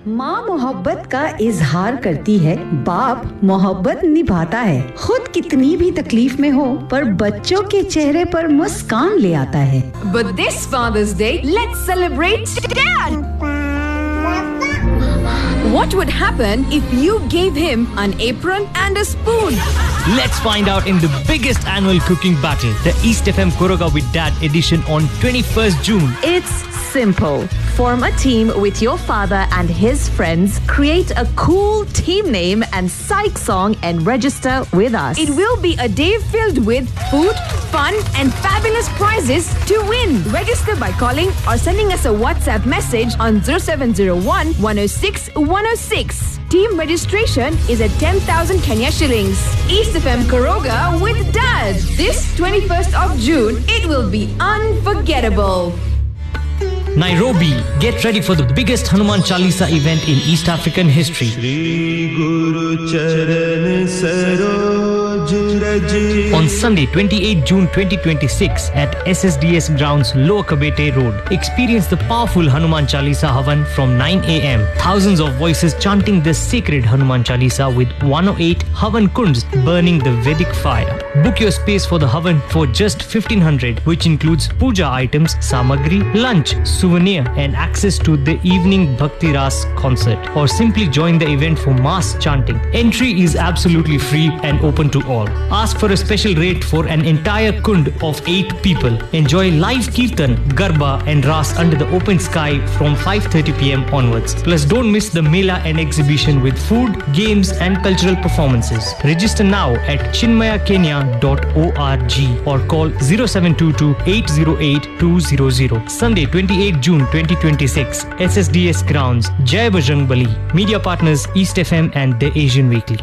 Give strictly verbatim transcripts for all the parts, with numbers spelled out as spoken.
माँ मोहब्बत का इजहार करती है, बाप मोहब्बत निभाता है। खुद कितनी भी तकलीफ में हो पर बच्चों के चेहरे पर मुस्कान ले आता है। But this Father's Day, let's celebrate Dad! What would happen if you gave him an apron and a spoon? Let's find out in the biggest annual cooking battle, the East F M Koroga with Dad edition on twenty-first June. It's simple. Form a team with your father and his friends, create a cool team name and psych song and register with us. It will be a day filled with food, fun and fabulous prizes to win. Register by calling or sending us a WhatsApp message on zero seven zero one, one oh six, one oh six. Team registration is at ten thousand Kenya shillings. East F M Koroga with Dad. This twenty-first of June, it will be unforgettable. Nairobi, get ready for the biggest Hanuman Chalisa event in East African history. On Sunday, twenty-eighth June twenty twenty-six at S S D S Grounds, Lower Kabete Road. Experience the powerful Hanuman Chalisa Havan from nine a m. Thousands of voices chanting the sacred Hanuman Chalisa with one oh eight Havan Kunds burning the Vedic fire. Book your space for the Havan for just fifteen hundred, which includes puja items, samagri, lunch, souvenir and access to the evening Bhakti Ras concert, or simply join the event for mass chanting. Entry is absolutely free and open to all. Ask for a special rate for an entire kund of eight people. Enjoy live kirtan, garba and ras under the open sky from five thirty p m onwards. Plus don't miss the mela and exhibition with food, games and cultural performances. Register now at chinmaya kenya dot org or call zero seven two two, eight zero eight, two zero zero. Sunday, twenty-eighth June twenty twenty-six, S S D S Grounds, Jai Bajrang Bali. Media partners East F M and The Asian Weekly.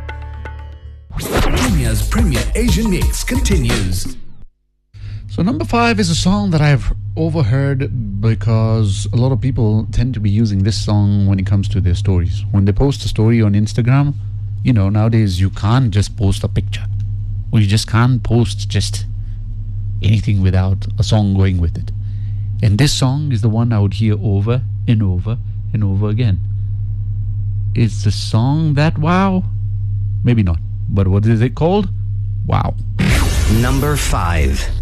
Kenya's Premier Asian Mix continues. So number five is a song that I've overheard because a lot of people tend to be using this song when it comes to their stories. When they post a story on Instagram, you know, nowadays you can't just post a picture. Or you just can't post just anything without a song going with it. And this song is the one I would hear over and over and over again. Is the song that wow? Maybe not. But what is it called? Wow. Number five.